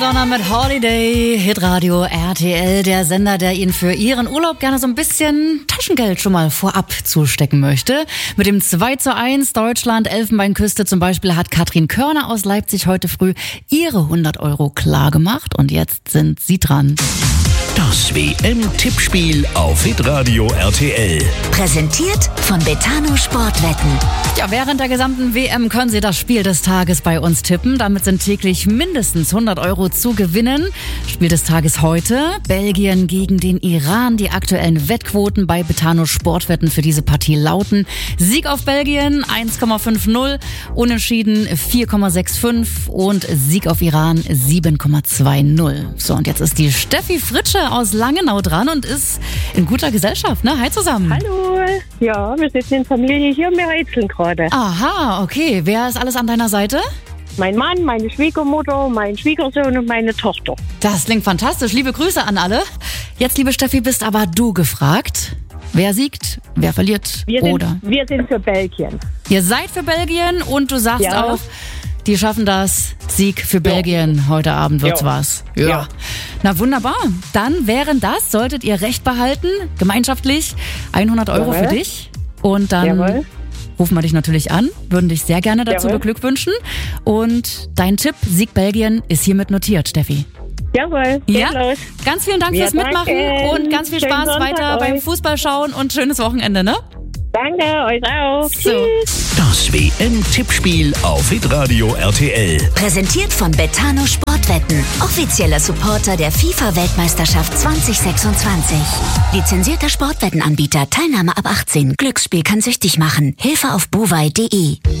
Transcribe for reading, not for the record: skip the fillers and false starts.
Donner mit Holiday, Hitradio RTL, der Sender, der Ihnen für Ihren Urlaub gerne so ein bisschen Taschengeld schon mal vorab zustecken möchte. Mit dem 2:1 Deutschland-Elfenbeinküste zum Beispiel hat Katrin Körner aus Leipzig heute früh ihre 100 Euro klar gemacht und jetzt sind Sie dran. Das WM-Tippspiel auf Hitradio RTL. Präsentiert von Betano Sportwetten. Ja, während der gesamten WM können Sie das Spiel des Tages bei uns tippen. Damit sind täglich mindestens 100 Euro zu gewinnen. Spiel des Tages heute: Belgien gegen den Iran. Die aktuellen Wettquoten bei Betano Sportwetten für diese Partie lauten: Sieg auf Belgien 1,50, Unentschieden 4,65 und Sieg auf Iran 7,20. So, und jetzt ist die Steffi Fritsche aus Langenau dran und ist in guter Gesellschaft, ne? Hi zusammen. Hallo. Ja, wir sitzen in Familie hier und wir rätseln gerade. Aha, okay. Wer ist alles an deiner Seite? Mein Mann, meine Schwiegermutter, mein Schwiegersohn und meine Tochter. Das klingt fantastisch. Liebe Grüße an alle. Jetzt, liebe Steffi, bist aber du gefragt. Wer siegt, wer verliert, Wir oder? sind für Belgien. Ihr seid für Belgien und du sagst Ja. auch, die schaffen das. Sieg für Belgien. Heute Abend wird's Ja. was. Ja. Na wunderbar. Dann wären das, solltet ihr Recht behalten, gemeinschaftlich 100 Euro Jawohl. für dich. Und dann Jawohl. rufen wir dich natürlich an, würden dich sehr gerne dazu Jawohl. beglückwünschen. Und dein Tipp, Sieg Belgien, ist hiermit notiert, Steffi. Jawohl, geht los. Ganz vielen Dank Ja, fürs Mitmachen danke. und ganz viel Schönen Spaß Sonntag weiter beim euch. Fußballschauen und schönes Wochenende, ne? Danke, euch auch. So. Tschüss. Das WM-Tippspiel auf Hitradio RTL. Präsentiert von Betano Sportwetten. Offizieller Supporter der FIFA-Weltmeisterschaft 2026. Lizenzierter Sportwettenanbieter. Teilnahme ab 18. Glücksspiel kann süchtig machen. Hilfe auf bovai.de.